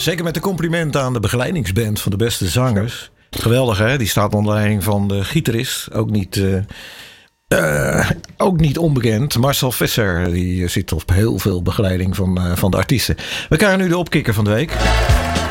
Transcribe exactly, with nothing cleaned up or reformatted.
Zeker met de compliment aan de begeleidingsband van de beste zangers. Geweldig, hè? Die staat onder leiding van de gitarist. Ook niet, uh, uh, ook niet onbekend. Marcel Visser. Die zit op heel veel begeleiding van, uh, van de artiesten. We krijgen nu de opkikker van de week.